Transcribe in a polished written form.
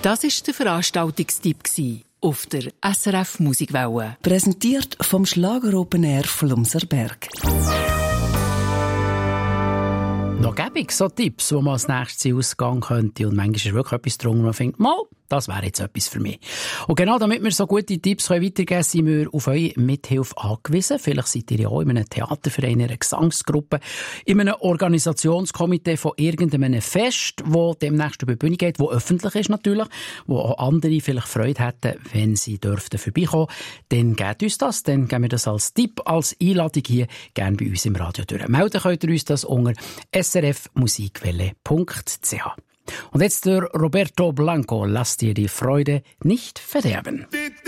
Das war der Veranstaltungstipp auf der SRF Musikwelle. Präsentiert vom Schlager Open Air Flumserberg. Noch gäbe es so Tipps, wo man als nächstes ausgehen könnte. Und manchmal ist wirklich etwas drunter, wo man findet, das wäre jetzt etwas für mich. Und genau damit wir so gute Tipps weitergeben können, sind wir auf eure Mithilfe angewiesen. Vielleicht seid ihr ja auch in einem Theaterverein, in einer Gesangsgruppe, in einem Organisationskomitee von irgendeinem Fest, das demnächst über die Bühne geht, das öffentlich ist natürlich, wo auch andere vielleicht Freude hätten, wenn sie dürften vorbeikommen. Dann gebt uns das, dann geben wir das als Tipp, als Einladung hier gerne bei uns im Radio durch. Melden könnt ihr uns das unter srfmusikwelle.ch. Und jetzt der Roberto Blanco, lass dir die Freude nicht verderben.